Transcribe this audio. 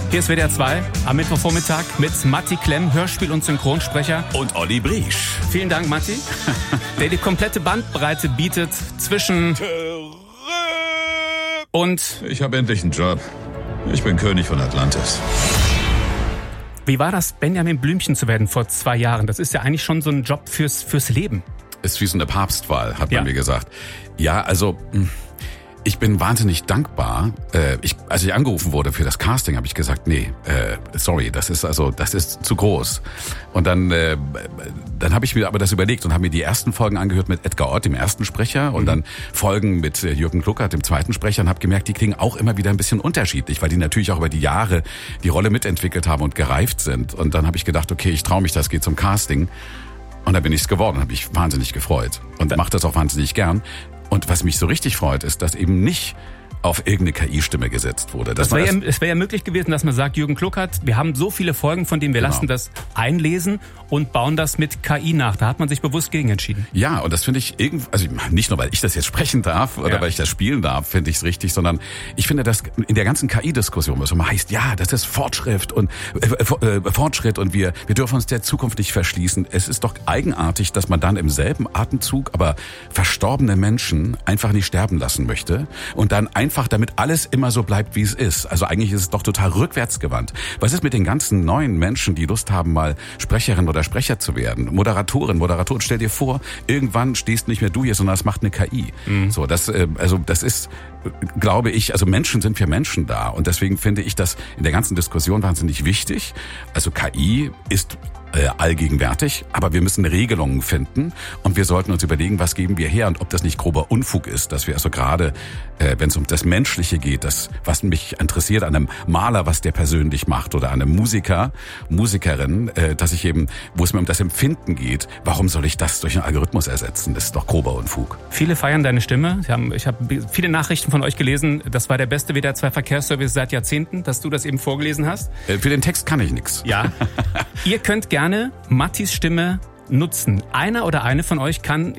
Hier ist WDR 2 am Mittwochvormittag mit Matti Klemm, Hörspiel- und Synchronsprecher. Und Olli Briesch. Vielen Dank, Matti, der die komplette Bandbreite bietet zwischen und... Ich habe endlich einen Job. Ich bin König von Atlantis. Wie war das, Benjamin Blümchen zu werden vor 2 Jahren? Das ist ja eigentlich schon so ein Job fürs Leben. Ist wie so eine Papstwahl, hat man mir gesagt. Ja, also... Ich bin wahnsinnig dankbar. Als ich angerufen wurde für das Casting, habe ich gesagt, nee, sorry, das ist zu groß. Und dann habe ich mir aber das überlegt und habe mir die ersten Folgen angehört mit Edgar Ott, dem ersten Sprecher, und dann Folgen mit Jürgen Kluckert, dem zweiten Sprecher, und habe gemerkt, die klingen auch immer wieder ein bisschen unterschiedlich, weil die natürlich auch über die Jahre die Rolle mitentwickelt haben und gereift sind. Und dann habe ich gedacht, okay, ich traue mich das, gehe zum Casting. Und da bin ich es geworden, habe mich wahnsinnig gefreut und mache das auch wahnsinnig gern. Und was mich so richtig freut, ist, dass eben nicht auf irgendeine KI-Stimme gesetzt wurde. Es wäre ja möglich gewesen, dass man sagt, Jürgen Kluckert, wir haben so viele Folgen von dem, wir lassen das einlesen und bauen das mit KI nach. Da hat man sich bewusst gegen entschieden. Ja, und das finde ich nicht nur, weil ich das jetzt sprechen darf oder weil ich das spielen darf, finde ich es richtig, sondern ich finde das in der ganzen KI-Diskussion, was immer heißt, ja, das ist Fortschritt und wir dürfen uns der Zukunft nicht verschließen. Es ist doch eigenartig, dass man dann im selben Atemzug aber verstorbene Menschen einfach nicht sterben lassen möchte und dann einfach damit alles immer so bleibt, wie es ist. Also eigentlich ist es doch total rückwärtsgewandt. Was ist mit den ganzen neuen Menschen, die Lust haben, mal Sprecherin oder Sprecher zu werden? Moderatorin, stell dir vor, irgendwann stehst nicht mehr du hier, sondern das macht eine KI. So, das ist, glaube ich, also Menschen sind für Menschen da. Und deswegen finde ich das in der ganzen Diskussion wahnsinnig wichtig. Also KI ist allgegenwärtig, aber wir müssen Regelungen finden und wir sollten uns überlegen, was geben wir her und ob das nicht grober Unfug ist, dass wir also gerade, wenn es um das Menschliche geht, das, was mich interessiert an einem Maler, was der persönlich macht, oder an einem Musiker, Musikerin, dass ich eben, wo es mir um das Empfinden geht, warum soll ich das durch einen Algorithmus ersetzen? Das ist doch grober Unfug. Viele feiern deine Stimme. Ich habe viele Nachrichten von euch gelesen. Das war der beste WDR 2 Verkehrsservice seit Jahrzehnten, dass du das eben vorgelesen hast. Für den Text kann ich nichts. Ja. Ihr könnt gerne Mattis Stimme nutzen. Einer oder eine von euch kann